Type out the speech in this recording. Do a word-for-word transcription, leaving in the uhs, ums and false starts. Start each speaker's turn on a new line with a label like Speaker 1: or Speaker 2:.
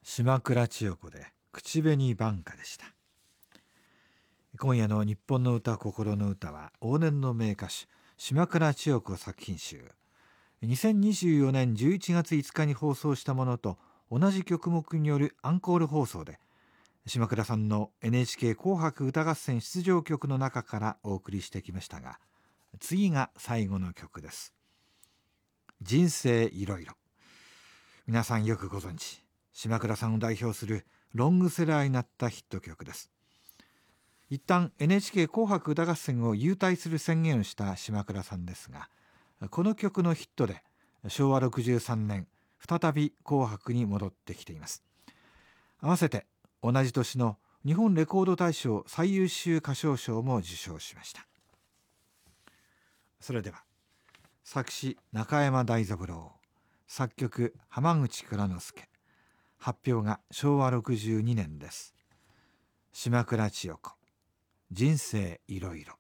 Speaker 1: 島倉千代子で口紅挽歌でした。今夜の日本の歌心の歌は往年の名歌手島倉千代子作品集、にせんにじゅうよねんじゅういちがついつかに放送したものと同じ曲目によるアンコール放送で、島倉さんの エヌエイチケー 紅白歌合戦出場曲の中からお送りしてきましたが、次が最後の曲です。人生いろいろ。皆さんよくご存知、島倉さんを代表するロングセラーになったヒット曲です。一旦 エヌエイチケー 紅白歌合戦を勇退する宣言をした島倉さんですが、この曲のヒットでしょうわろくじゅうさんねん再び紅白に戻ってきています。合わせて同じ年の日本レコード大賞最優秀歌唱賞も受賞しました。それでは作詞中山大三郎、作曲浜口蔵之介、発表がしょうわろくじゅうにねんです。島倉千代子、人生いろいろ。